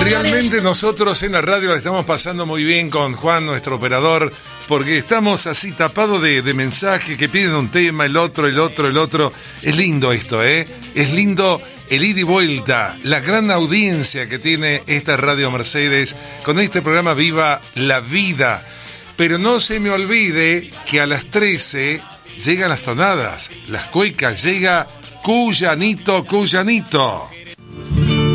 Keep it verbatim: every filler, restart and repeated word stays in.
Realmente nosotros en la radio la estamos pasando muy bien con Juan, nuestro operador, porque estamos así tapados de, de mensajes que piden un tema, el otro, el otro, el otro. Es lindo esto, ¿eh? Es lindo el ida y vuelta, la gran audiencia que tiene esta Radio Mercedes con este programa Viva la Vida. Pero no se me olvide que a las trece llegan las tonadas, las cuecas, llega Cuyanito, Cuyanito.